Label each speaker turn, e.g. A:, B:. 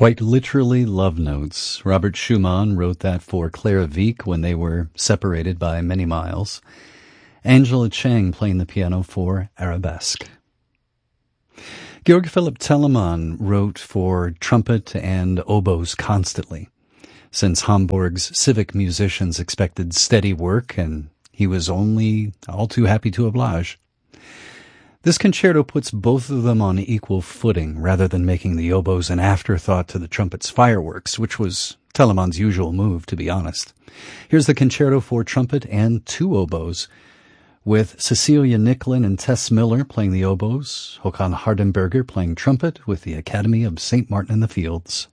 A: Quite literally love notes. Robert Schumann wrote that for Clara Wieck when they were separated by many miles. Angela Chang playing the piano for Arabesque. Georg Philipp Telemann wrote for trumpet and oboes constantly, since Hamburg's civic musicians expected steady work, and he was only all too happy to oblige. This concerto puts both of them on equal footing, rather than making the oboes an afterthought to the trumpet's fireworks, which was Telemann's usual move, to be honest. Here's the concerto for trumpet and two oboes, with Cecilia Nicklin and Tess Miller playing the oboes, Håkan Hardenberger playing trumpet with the Academy of St. Martin in the Fields.